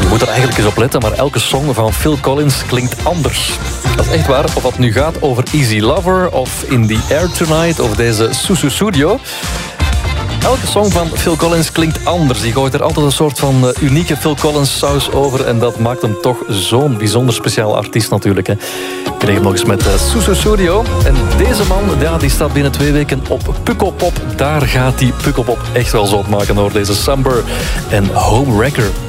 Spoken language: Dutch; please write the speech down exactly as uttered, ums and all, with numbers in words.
Je moet er eigenlijk eens op letten, maar elke song van Phil Collins klinkt anders. Dat is echt waar. Of het nu gaat over Easy Lover, of In The Air Tonight, of deze Susu Studio. Elke song van Phil Collins klinkt anders. Die gooit er altijd een soort van uh, unieke Phil Collins saus over. En dat maakt hem toch zo'n bijzonder speciaal artiest natuurlijk. Hè. Ik kreeg hem nog eens met uh, Susu Studio. En deze man, ja, die staat binnen twee weken op Pukkelpop. Daar gaat die Pukkelpop echt wel zot maken hoor. Deze Summer en Homewrecker.